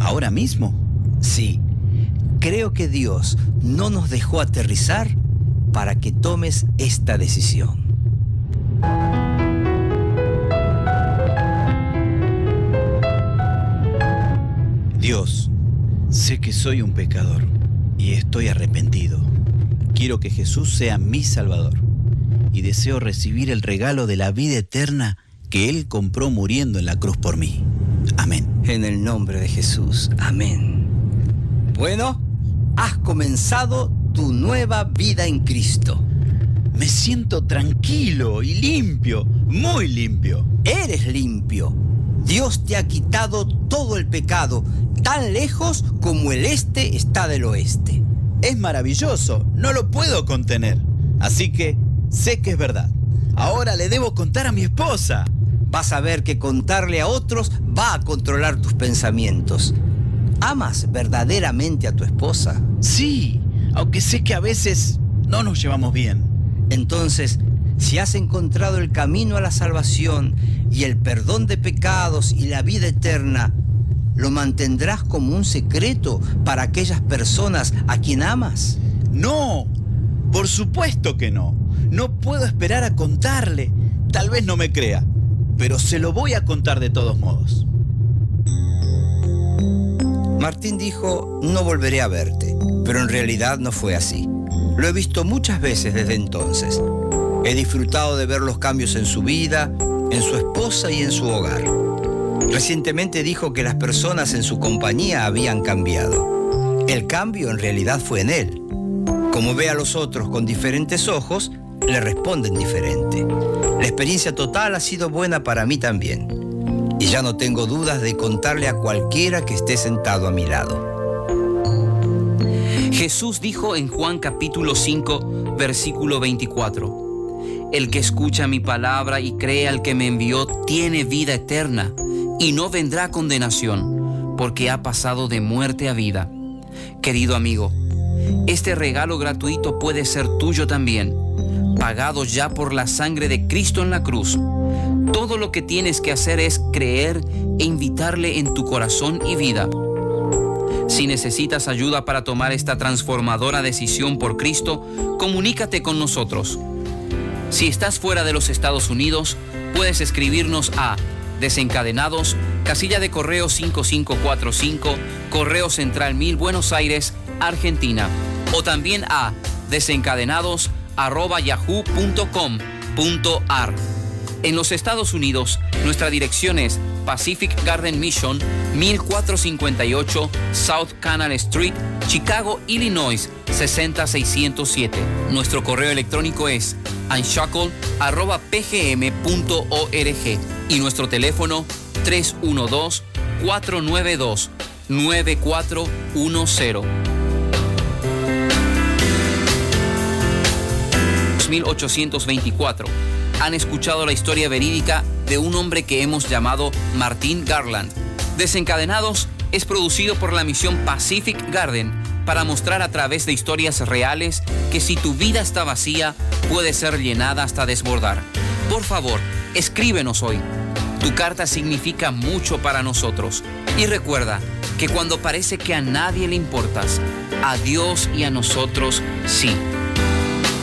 ¿Ahora mismo? Sí, creo que Dios no nos dejó aterrizar para que tomes esta decisión. Dios, sé que soy un pecador y estoy arrepentido. Quiero que Jesús sea mi Salvador y deseo recibir el regalo de la vida eterna que Él compró muriendo en la cruz por mí. Amén. En el nombre de Jesús, amén. Bueno, has comenzado tu nueva vida en Cristo. Me siento tranquilo y limpio, muy limpio. Eres limpio. Dios te ha quitado todo el pecado, tan lejos como el este está del oeste. Es maravilloso, no lo puedo contener. Así que sé que es verdad. Ahora le debo contar a mi esposa. Vas a ver que contarle a otros va a controlar tus pensamientos. ¿Amas verdaderamente a tu esposa? Sí, aunque sé que a veces no nos llevamos bien. Entonces, si has encontrado el camino a la salvación y el perdón de pecados y la vida eterna, ¿lo mantendrás como un secreto para aquellas personas a quien amas? No, por supuesto que no. No puedo esperar a contarle. Tal vez no me crea, pero se lo voy a contar de todos modos. Martín dijo, no volveré a verte, pero en realidad no fue así. Lo he visto muchas veces desde entonces. He disfrutado de ver los cambios en su vida, en su esposa y en su hogar. Recientemente dijo que las personas en su compañía habían cambiado. El cambio en realidad fue en él. Como ve a los otros con diferentes ojos, le responden diferente. La experiencia total ha sido buena para mí también. Y ya no tengo dudas de contarle a cualquiera que esté sentado a mi lado. Jesús dijo en Juan capítulo 5, versículo 24: El que escucha mi palabra y cree al que me envió tiene vida eterna y no vendrá a condenación, porque ha pasado de muerte a vida. Querido amigo, este regalo gratuito puede ser tuyo también, pagado ya por la sangre de Cristo en la cruz. Todo lo que tienes que hacer es creer e invitarle en tu corazón y vida. Si necesitas ayuda para tomar esta transformadora decisión por Cristo, comunícate con nosotros. Si estás fuera de los Estados Unidos, puedes escribirnos a Desencadenados, casilla de correo 5545, Correo Central 1000, Buenos Aires, Argentina. O también a desencadenados@yahoo.com.ar. En los Estados Unidos, nuestra dirección es Pacific Garden Mission, 1458 South Canal Street, Chicago, Illinois, 60607. Nuestro correo electrónico es unshackle@pgm.org y nuestro teléfono 312-492-9410. 1824. Han escuchado la historia verídica de un hombre que hemos llamado Martín Garland. Desencadenados es producido por la misión Pacific Garden para mostrar a través de historias reales que si tu vida está vacía, puede ser llenada hasta desbordar. Por favor, escríbenos hoy. Tu carta significa mucho para nosotros. Y recuerda que cuando parece que a nadie le importas, a Dios y a nosotros sí.